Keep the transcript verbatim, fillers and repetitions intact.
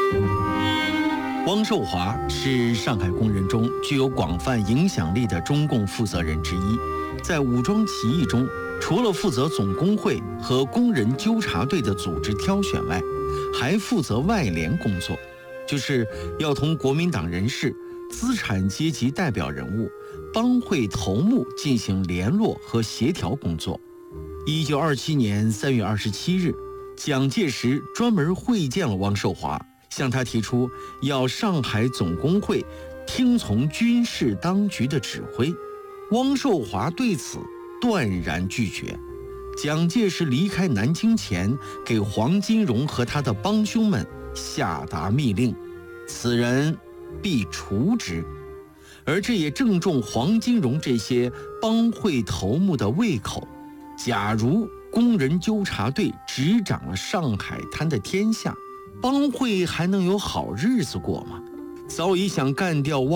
汪寿华是上海工人中具有广泛影响力的中共负责人之一，在武装起义中，除了负责总工会和工人纠察队的组织挑选外，还负责外联工作，就是要同国民党人士、资产阶级代表人物、帮会头目进行联络和协调工作。一九二七年三月二十七日，蒋介石专门会见了汪寿华，向他提出要上海总工会听从军事当局的指挥。汪寿华对此断然拒绝。蒋介石离开南京前，给黄金荣和他的帮凶们下达密令，此人必除之。而这也正中黄金荣这些帮会头目的胃口。假如工人纠察队执掌了上海滩的天下，帮会还能有好日子过吗？早已想干掉汪